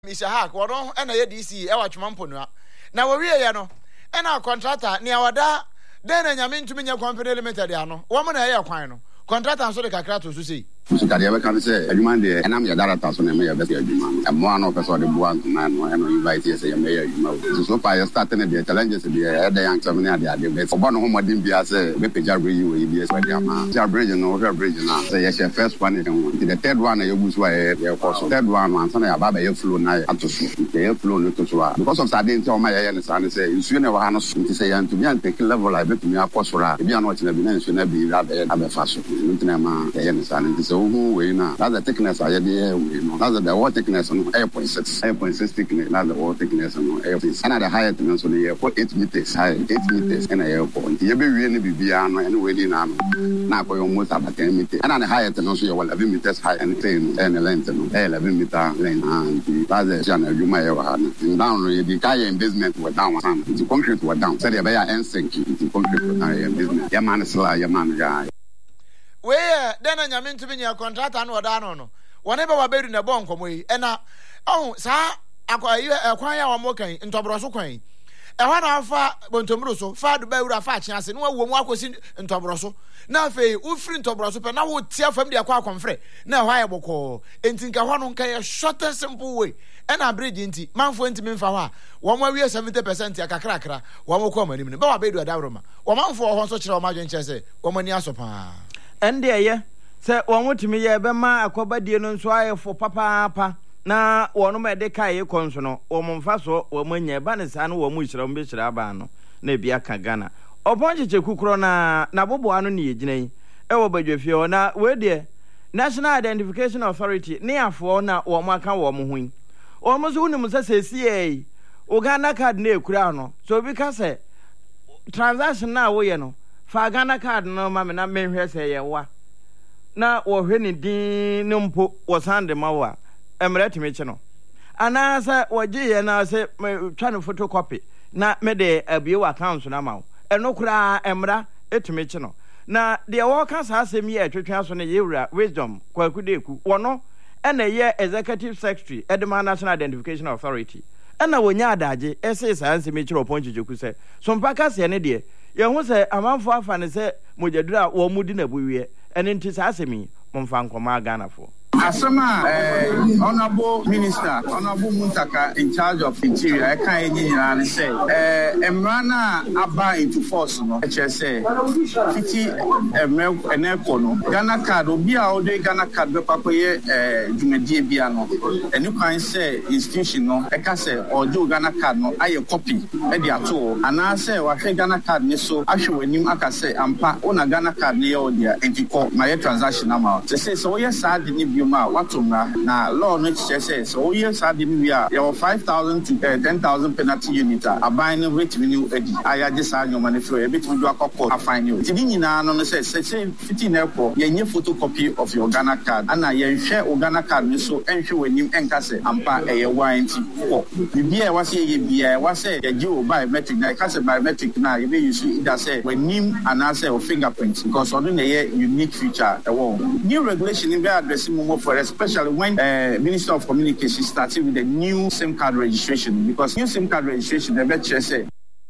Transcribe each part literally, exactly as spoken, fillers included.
Mister Hack, what on and a D C, our Chumamponua. Now we are no, and our contractor near Wada, then I mean to me your company limited. Woman, I are quino. Contractor and so the Cacrato to see. Mustariava can say, a man there, and I'm your director, so I may have best man. And one of us or the one man, and invite you say, Mayor, you know. So far, starting the challenges to be a young community at the best. One whom I didn't be as a Jabri, you will be as well. Jabri, no, Jabri, now. Say, yes, your first one, the third one, you was why your course. Third one, one, son, about your flu night up to the airflow to Swa. Because of Sardine, tell my and son, say, you should never have to say, and to me, and take a level, I bet to me, of course, for if you are not in a business, you never be rather have a fashion. So who we now? That's the thickness I hear. We know that's the wall thickness on eight point six, eight point six thickness. That's the wall thickness on airport. And the higher thickness on the airport, eight meters high, eight meters in the airport. You be really be beyond and waiting now. Now for almost about ten meters. And the higher thickness you eleven meters high and ten and the length, eleven meter length. And that's the channel you might ever have. Down the tire in basement were down. The concrete were down. So they be an sink. The concrete were down in basement. Your man is like your man guy. Where then I mean to be your contract and what I know. Whenever we're buried in a bomb, come away. And now, oh, sir, I acquire our mockay in Tobroso Quain. And one of far Bontomroso, far the Beura Fatchas, and one walk was in Tobroso. Now, Fay, who free Tobroso, and I would tear from the aqua confre. Now, I will call and think I want to a shorter, simple way. And I bridge into man for intimate for one way we are seventy percent a cracker, one will come and but I bid a daroma. One man for one such a margin chase, woman yasopa. And there, yeah, say one want to me, yeah, Bema, a cobadian and swire for papa, na one of my decay consono, or Monfaso, or Munya Banisan, or Mushram Bishrabano, Nebiaka Ghana. Or Ponche Kukrona, Nabobuano Nijine, Ewa Fiona, where dear National Identification Authority, near for na or Maka or Muhin. Almost one says, C A, Ogana card near Kurano, so because a transaction now, we know. Fagana card no mamma na menhwe say wa na wo hwe ni din numpo was hande mawa emret meche no ana sa woje ye na say twa no photocopy na me de abie account na mawo eno kura emra etumeche no na de wo ka sa asem ye atwetwa so na yewura wisdom kwakudeku wono ena ye executive secretary Edema National Identification Authority ena wonya adaje ese sa ansem meche ro ponchejeku se so mpaka se ne de ye hu se amanfo afa ne se mojadura wo mudi na buwie ene nti sa asemi momfa nkoma Ghana fo Asama uh, Honorable Minister, Honorable Muntaka in charge of interior, I can't even say, uh, Emrana Abba into force, no, H S A, fifty and Econo, Ghana card, Obia, all day Ghana card, Bepapoye, uh, Jumedi Biano, and you can say institution, no, I can say, or do Ghana card, no, I a copy, Edia tool, and I say, what Ghana card, so actually, when you can say, I'm part on a Ghana card near there, and you call my transaction amount. They say, so yes, I didn't ma watumra na law no chese so yes ade mi ya your five thousand to ten thousand penalty unit aban no rate renew edi ayaje sa nyoma ne fro e betumi do akokọ afine you ti nyina no no say say fifteen ekọ ye nye photocopy of your Ghana card ana ye hwe o Ghana card ni so enhwe wanim enka se ampa eye warranty ko bibia e wase ye bia e wase ye gi o biometric na e ka se biometric na ye be use either say wanim ana say o fingerprint because on na ye unique feature e wo new regulation in be address mo for especially when uh, Minister of Communication started with the new SIM card registration because new SIM card registration the better say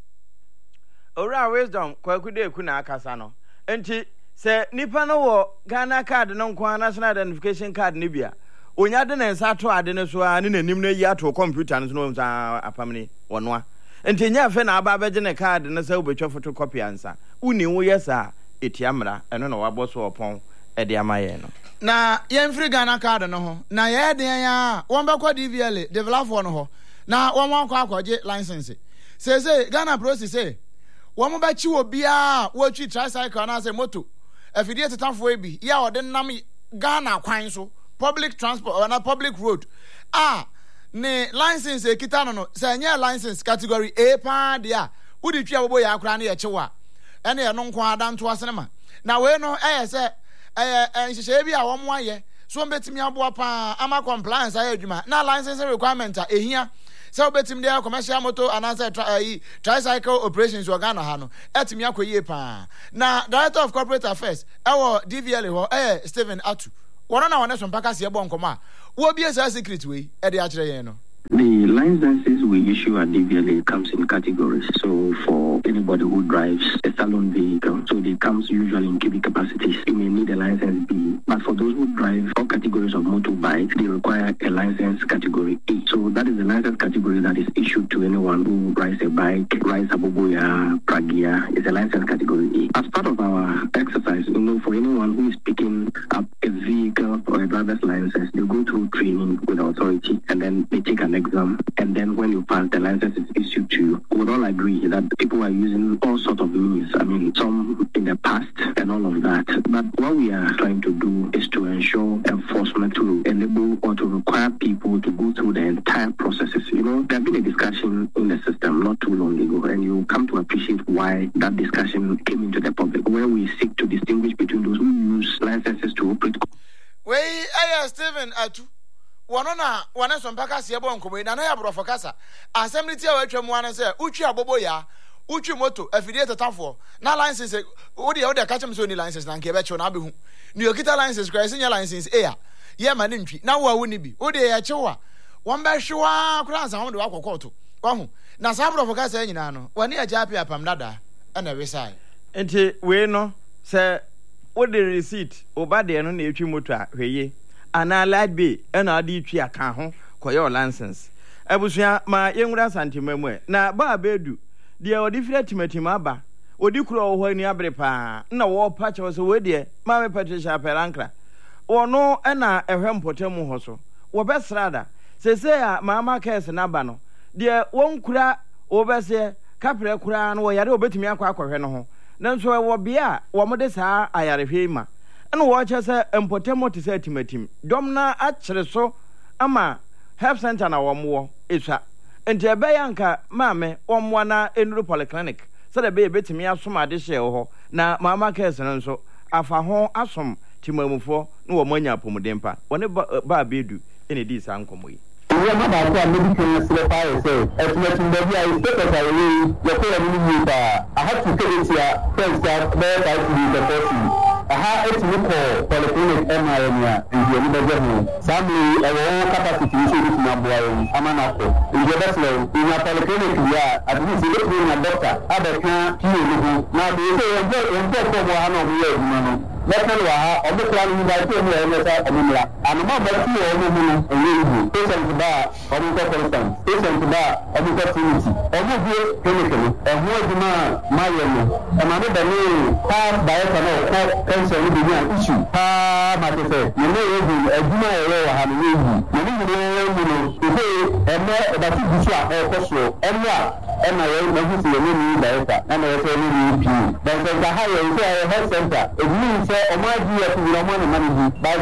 Ora wisdom kwakudeku na akasa no enti se nipa no wo Ghana card no nko national identification card ni bia onya de na nsa to ade ne so a ne nanim na yi ato computer no so no apamni wono a enti nya fe na aba beje ne card ne sa obetwa photocopy ansa uni wo yesa etiamra eno na wabo so opon e de amaye no na yen free Ghana card no ho na ye de ya won be kwa D V L develop no ho na won won kwa kwaje license say say Ghana process say won be chi obi a wo twi tricycle na say moto afidie tetanfo e bi ya ode nam Ghana kwan so public transport or na public road ah ne license e kita no no say nya license category A pa de a wo di twi abobo ya akra na ye chewa ene ye no nko adanto asenema na we no eh say eh eh nhihye bi a wo mo aye so betimi aboa pa ama compliance aye adwuma na license requirement a ehia so betimi dey commercial motor announce tricycle operations wo Ghana ha no etimi akoyie pa na director of corporate affairs ewo D V L ho eh Stephen Atu wono na wona so mpaka se ebo nkoma wo bi esa secret we e dey a kire yen no The licenses we issue at D V L A comes in categories. So for anybody who drives a salon vehicle, so they comes usually in cubic capacities. You may need a license B. But for those who drive all categories of motorbikes, they require a license category A. So that is the license category that is issued to anyone who rides a bike, rides a boboya, pragia. It's a license category A. As part of our exercise, you know, for anyone who is picking up a vehicle or a driver's license, they go through training with the authority and then they take an exam. And then when you pass, the license is issued to you. We would all agree that people are using all sorts of means. I mean, some in the past and all of that. But what we are trying to do is to ensure enforcement to enable or to require people to go through the entire processes. You know, there's been a discussion in the system not too long ago, and you come to appreciate why that discussion came into the public, where we seek to distinguish between those who use licenses to operate. Wei, I Stephen Atu. Wanona wana sompaka siebo nkomo na na ya brofo kasa assembly tia wa twam wana se uchi abobo ya uchi moto affiliate tafo na license wo de wo de catch me so ni license na nke be che na abehu ni okita license kra sinya license e ya ye ma ne ntwi na wo awu ni bi wo de ya chewa won be hwewa kra ansa wo de akokɔto wahu na sa brofo kasa nyina no wani ya japi apam dada na we sai enti we no se wo de receipt oba de no na etwi moto a hweye ana light bay ena adi twi aka ho koyo license abusua ma yenwura santimamu e na ba bedu de odi fira timatima aba odi kuro ho ni abre pa na wo pa che so we de ma me Patricia Perankra wono ena ehwe mpotemu ho so wo be srada sese a mama kese na ba no de won kura wo be se kapre kura no wo yare obetumi akwa akwahwe no ho nanso wo bia wo mo de saa ayarehwe ma eno wo che se empotemo te se timatim dom na akere so ama health center na wo mo etwa enti ebe yanka maame wo mo na enuru polyclinic so de be betimi asoma de hye ho na mama kese no nso afa ho asom timamufo no wo manya pomudempa wone ba bedu ene di sa nkomo yi we ma ba ko medical secretary say estimate be I secretary we the ko ni ni ba I have to tell you first that be that the person aha etimi ko polyclinic M I N ya ndi ni beje ho samli e wo capacity issue ni na boa yi amana ko ndi be slow in a polyclinic ya at least you go na doctor abeka ki ni ho na be say en go en go ko bo ha no ye ni no level wa obo kra ni ba ko ni e sa amira anuma ba ti o mo mu no e ni patient ba obo ko constant patient ba obo ko trinity obo bi clinic no e ho aduma ma ye no e ma me ba ni pa ba e ka no ko so ni bi an issue pa ma te se ni ne ye bi aduma e re wa ha ni yi ni ni ni ni no e e me ba ti bi so a e ko so e mo a e ma ye ma bi se ni ni ba e ka na ma ye se ni ni pi ba se ga ha ye se health center e ni se o ma ji e ku ro mo ni ma ni ba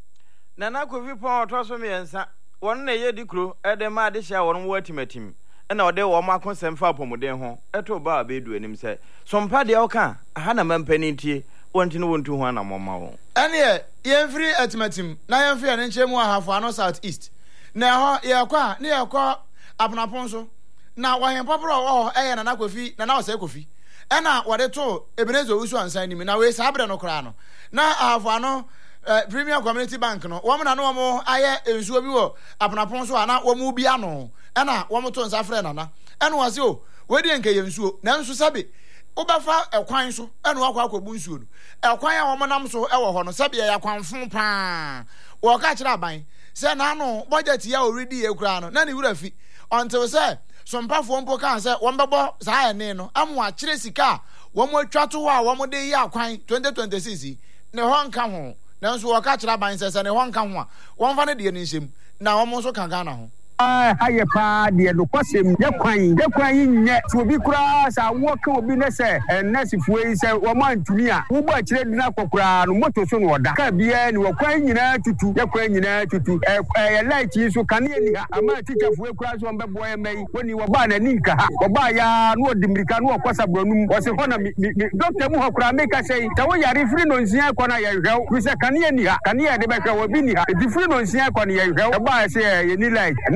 na na ko vi pon to so me ensa won na ye dikro e de ma de hia won wo atimatim e na o de wo ma konsem fa pomuden ho e to ba be du anim se so mpa de o ka aha na mampani tie wonti no wontu ho na momma wo ene ye free atimatim na ye free ne nchemu ahafo ano south east na ho ye kwa ne ye kwa aponapon so na wahen poporo wo e ye na na kofi na na o se kofi e na wo de to ebenezo usu ansan ni na we sa abre no kra no na ahafo ano Uh, Premier Community Bank no wo na no wo aye ensuo bi wo aponapon so ana wo mu bia no e na wo to nsa frɛ nana e no wase o we de nke ye nsuo na nsu sabe wo ba fa ekwan so e no akwa akwabu nsuo no ekwan a wo nam so e wo ho no sabe ya kwanfo pa wo ka kira ban se na no budget ya already ye kura no na ni wura fi until say sompafo mpo kan se wo mbebo saa ene no amwa kire sika wo mo atwa to wa wo mo de ya kwan twenty twenty-six ne ho nka ho nanso waka kira ban sese ne ho nka ho a won fa ne de ne nsem na wo mo so kan Ghana ho ah aye pa de no kwasem de kwan de kwan nye so obi kura sa wo ka obi ne se nasifu yi se wo ma ntumi a wo ba kire dina kokura no moto so no oda ka bia ni wo kwan nyina tutu de kwan nyina tutu eh light yi so kan ni ha ama teacher fu kura so mbe boy mai woni wo ba na ni nka ha wo ba ya no dimirika no kwasa bronum wo se ho na doctor mu ho kura make say ta wo yare free no nsia ko na ye hwew ku se kan ni ha kan ye de be hwe wo bi ni ha di free no nsia ko na ye hwew ba se ye ni light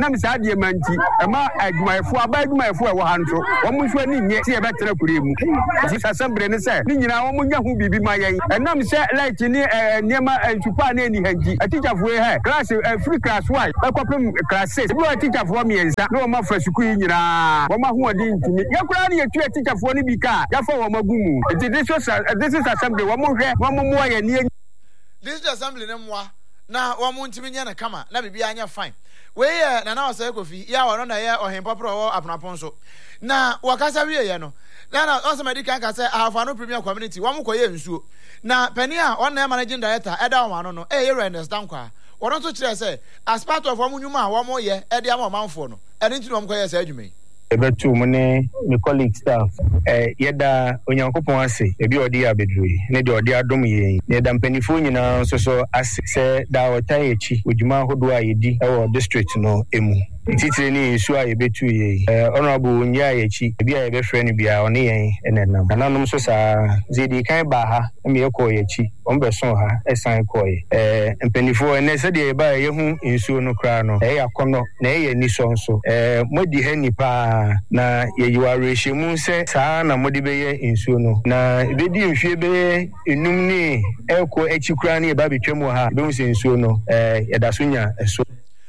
ɛnam saa deɛ manti ɛma adwumayɛfo aba adwumayɛfo ɛwɔ ha nso wɔn nso ani nye sɛ yɛbɛtena kure mu nti asɛmbrɛ ne sɛ ne nyinaa wɔn nya ho biribi ma yɛn ɛnam sɛ light ne nneɛma nsupa ne ani hanti atikyafoɔ yi hɛ class free class one ɛkɔpem class six ebi wɔ atikyafoɔ mmiɛnsa na wɔn afra sukuu yi nyinaa wɔn ahoɔden ntumi yɛkora ne yɛtu atikyafoɔ no bi kaa yɛfa wɔn agu mu nti this is this is assembly wɔn hwɛ wɔn mmoa yɛ nie this is assembly ne mmoa na wɔn ntumi nyɛ ne kama na biribi anya fine wei yɛ nana ɔsɛ kofi yɛ a wɔn na yɛ ɔhempɔpɔ wɔ aponapɔn so na wɔkasa wie yɛ no na na ɔsɛ mɛdi kan kasa ahafano premier community wɔn kɔ yɛ nsuo na panyin a ɔna yɛ managing director ɛda wɔn ano no ɛyɛ Ernest Dankwa wɔn nso kyerɛ sɛ as part of wɔn nnwuma a wɔn yɛ ɛde ama ɔmanfoɔ no ɛne nti na wɔn kɔ yɛ sɛ adwuma yi ebetu mu ne me colleague staff eh yɛda onyankopɔn ase ebi ɔde abedrui ne de ɔde adom yɛn ne da mpanifo nyinaa nso so ase sɛ da ɔtai echi odwuma hodo a yɛdi ɛwɔ district no emu titire ne nsu a yɛbetu yɛn eh honorable nya echi ebi a yɛbɛfrɛ no bia ɔne yɛn ɛnenam nanom so saa zedi kan ba ha me yɛkɔ echi ɔm bɛso ha ɛsan kɔɛ eh mpanifo ne sɛ de ba yɛ hu nsu no kra no ɛyɛ akɔnɔ na ɛyɛ niso nso eh modi ha nipa na yeyiwa rehyimu sɛ saa na mode bɛyɛ nsuo no na ebedi mfie bɛyɛ enum ne ɛkɔ akikura ne ba betwam ha bɛhu sɛ nsuo no eh yɛda so nya ɛso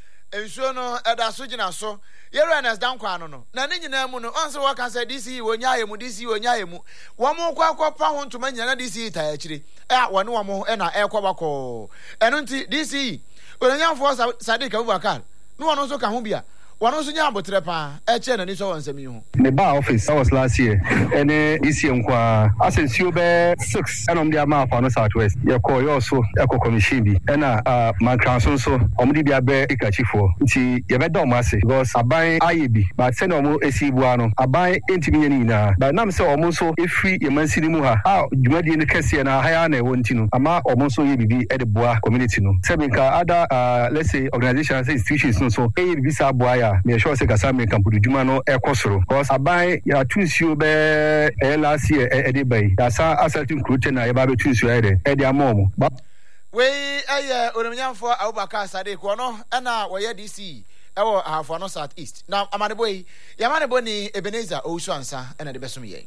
nsuo no ɛda so gyina so yɛrɛ Ernest Dankwa no no na ne nyinaa mu no ɔnso wɔka sɛ D C wonya ayɛ mu D C wonya ayɛ mu wɔn kɔ akɔpa ho ntoma nyina D C ta akyire ɛ wɔne wɔn ɛna ɛkɔ bakɔ ɛno nti D C onyanfoɔ Sadiq Abubakar no wɔn nso ka ho bia one also nya abotre pa e che na ni so won sami hu me ba office that was last year and this year nkwa asensio be six and on the amount for no southwest ye call you also eco commission bi and uh man transo so omudi bia be ikachifo nti ye be don ase because aban ayebi but send omo esibu ano aban entimi ye ni na but nam se omo so efri ye mansini mu ha ah dwumadi ne kase na ha ya na e wonti no ama omo so ye bibi e de boa community no sebinka other uh let's say organizations institutions no so e bibi sa boa me sure say kasa me kan podujuma no ekosoro because abai ya tunsuo be e last year e de bai ya sa asserting crew na ya ba be tunsuo e de e de amomo we eye onimnyamfo Abubakar Sadiq no e na wo ye D C e wo ahafo no South East na amanebo yi ya manebo ni Ebenezer Owusu ansa e na de besom ye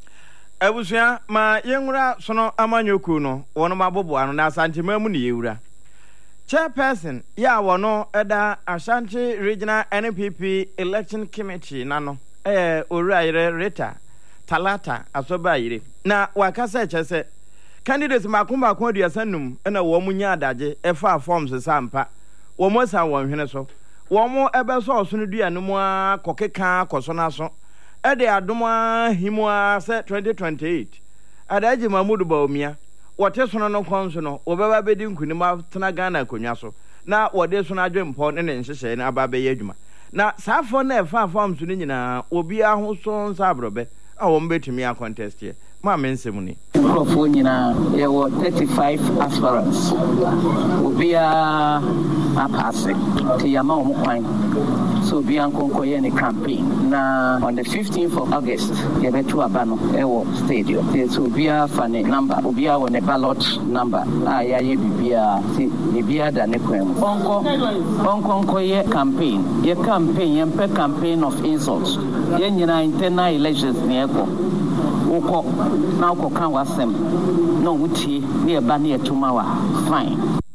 abusua ma yenwura sono amanyoku no wono mabobo ano na asantema mu ne yewura chairperson ya wono eda Ashanti Regional N P P Election Committee nano eh Owurayire Rita Talata Asobayire na wakasa chese candidates makumba ko aduasanum na wo munya adaje efa forms sampa wo mo san won hwene so wo mo ebe so so no duanu mu akokeka koso na so e de adoma himu se twenty twenty-eight adaji Mahmudu Bawumia wote sono no konso no obeba bedi nkunima tena Ghana konwa so na wode so na adwempo ne ne nhyehyɛ ne aba bɛyɛ adwuma na saafo na ɛfa forms no nyina obi aho so nsabrobe a wɔn betumi a contest here ma mensem ni profo nyina ye wo thirty-five aspirants obi a apase ti yama o kwan so obi an konko ye ni campaign na on the fifteenth of August ye betu abano e wo stadium so obi a fa ne number obi a wo ne ballot number a ya ye bibia si bibia da ne kwan konko konko konko ye campaign ye campaign ye pe campaign of insults ye nyina internal elections ne eko woko na woko kan wasem no wutie ne eba ne etuma wa fine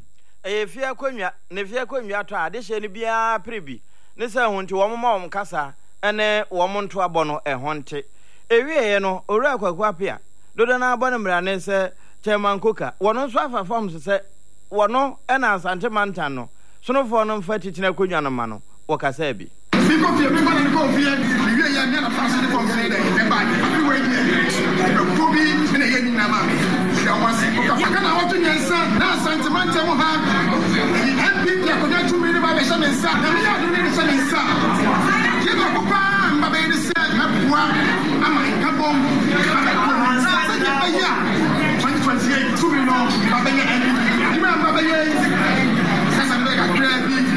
e fia kwanwa ne fia kwanwa to ade hye ne bia prebi ne se ho nti wo moma wo kasa ene wo monto abono e honte ewie no owura kwaku apia dodo na abono mra ne se chairman koka wono so afa forms se wono e na Asante Mantan no sonofo no mfa titina kwanwa no ma no wo kasa bi Biko fie biko na biko fie iwe ya me na fast de confine de e ba ni we ni ko bi me na ye ni na ma me ya wase ko ka faka na wotu nyensa na Asante Mantan mu ha ni M P ya ko na tu me ni ba be sha me nsa na me ya do ni sha me nsa ye ko ko pa mba be ni se na bua ama ka bom sa se ya ya twenty twenty-eight tu me no ba be ye ni ma ba be ye sa sa me ka kra bi